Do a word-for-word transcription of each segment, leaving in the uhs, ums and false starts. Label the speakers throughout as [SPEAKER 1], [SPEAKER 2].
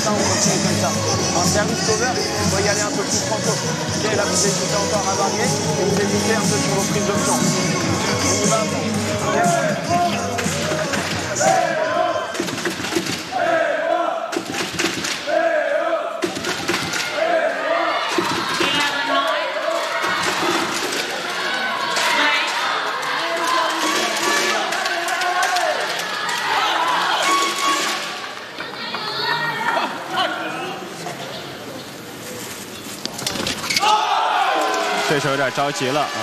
[SPEAKER 1] ça, on continue comme ça. En service cover, il faut y aller un peu plus franco. Ok, là vous hésitez encore à varier et vous hésitez un peu sur vos prises d'options. On y va. Okay.
[SPEAKER 2] 对手有点着急了啊！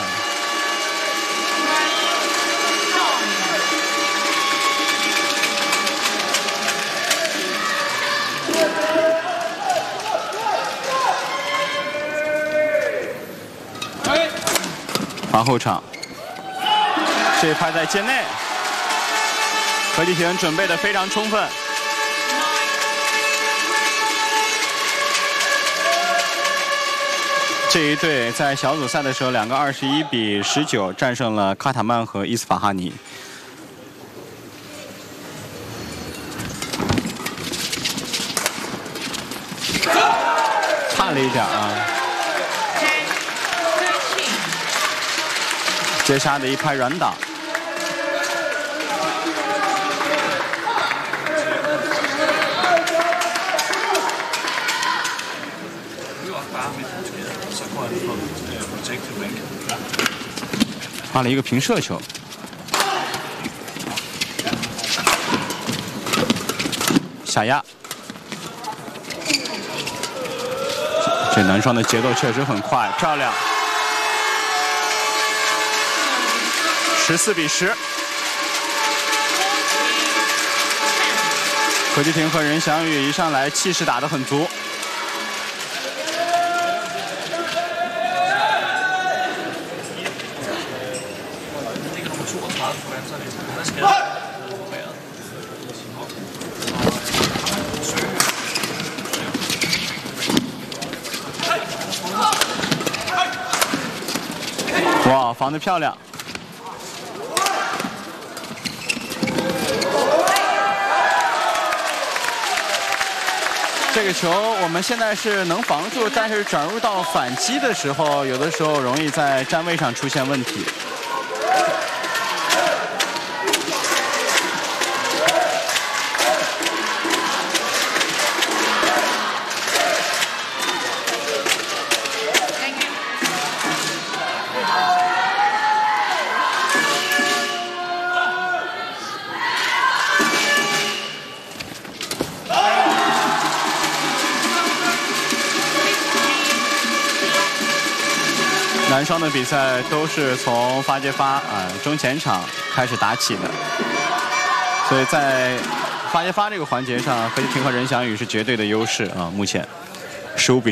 [SPEAKER 2] 防后场，这一拍在界内，何继廷准备的非常充分。 这一队在小组赛的时候，两个二十一比十九战胜了卡塔曼和伊斯法哈尼。差了一点啊！接杀的一拍软挡。 发了一个平射球，下压。这男双的节奏确实很快，漂亮。十四比十，何继廷和任翔宇一上来气势打得很足。 哇，防得漂亮！这个球我们现在是能防住，但是转入到反击的时候，有的时候容易在站位上出现问题。 男双的比赛都是从发接发啊中前场开始打起的，所以在发接发这个环节上，何继廷和任翔宇是绝对的优势啊。目前十五比。